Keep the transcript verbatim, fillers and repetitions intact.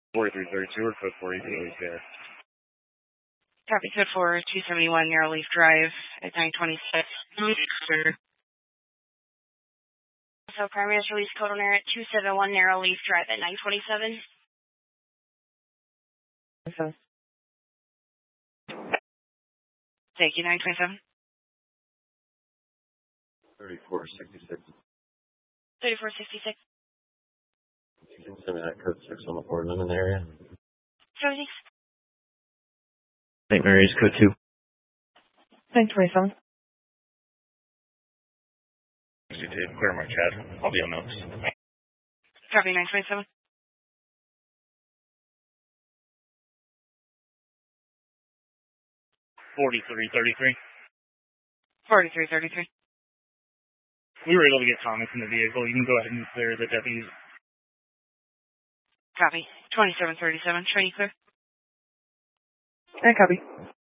forty-three thirty-two or code four eighteen Leaf there. Copy code for two seventy-one Narrow Leaf Drive at nine twenty-six. Sure. So primary is release code on air at two seventy-one Narrow Leaf Drive at nine twenty-seven. Okay. Thank you, nine twenty-seven. thirty-four sixty-six. thirty-four sixty-six. You can send me that code six on the Portland in the area. seventy-six. Saint Mary's code two. nine twenty-seven. Clear my chat. Audio notes. Copy, nine twenty-seven. forty-three thirty-three. forty-three thirty-three. We were able to get Thomas in the vehicle. You can go ahead and clear the deputies. Copy. twenty-seven thirty-seven. Trainee clear. And copy.